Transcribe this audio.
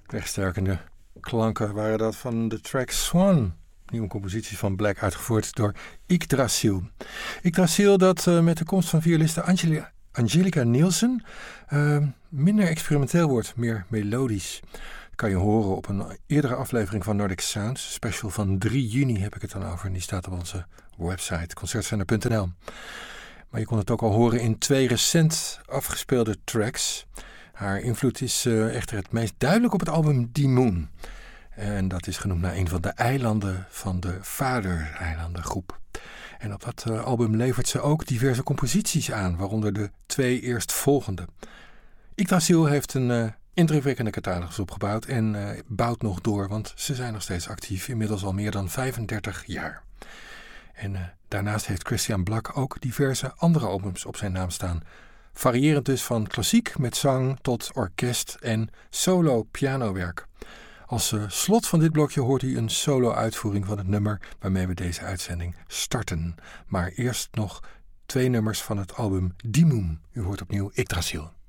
Wegsterkende klanken waren dat van de track Swan. Nieuwe compositie van Black, uitgevoerd door Yggdrasil. Yggdrasil dat met de komst van violiste Angelica Nielsen minder experimenteel wordt, meer melodisch. Dat kan je horen op een eerdere aflevering van Nordic Sounds. Special van 3 juni heb ik het dan over. En die staat op onze website, concertzender.nl. Maar je kon het ook al horen in 2 recent afgespeelde tracks. Haar invloed is echter het meest duidelijk op het album Die Moon. En dat is genoemd naar een van de eilanden van de Vader-eilandengroep. En op dat album levert ze ook diverse composities aan, waaronder de 2 eerstvolgende. Yggdrasil heeft een indrukwekkende catalogus opgebouwd en bouwt nog door, want ze zijn nog steeds actief, inmiddels al meer dan 35 jaar. En daarnaast heeft Christian Blak ook diverse andere albums op zijn naam staan. Variërend dus van klassiek met zang tot orkest en solo pianowerk. Als slot van dit blokje hoort u een solo-uitvoering van het nummer waarmee we deze uitzending starten. Maar eerst nog 2 nummers van het album Die Moon. U hoort opnieuw Yggdrasil.